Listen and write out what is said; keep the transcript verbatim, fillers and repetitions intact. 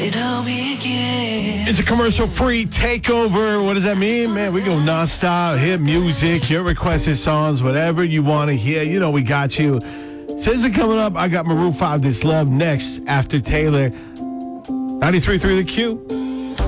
It's a commercial-free takeover. What does that mean? Man, we go nonstop, hit music, your requested songs, whatever you want to hear. You know we got you. S Z A coming up. I got Maroon five, This Love, next after Taylor. ninety-three point three The Q.